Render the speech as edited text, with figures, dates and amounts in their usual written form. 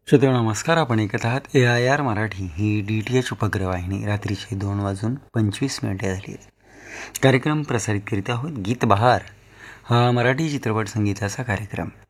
श्रोते नमस्कार. आपण ऐकत आहात AIR मराठी ही DTH उपग्रहवाहिनी. रात्रीचे 2:25 झाली. कार्यक्रम प्रसारित करीत आहोत गीत बहार, हा मराठी चित्रपट संगीताचा कार्यक्रम.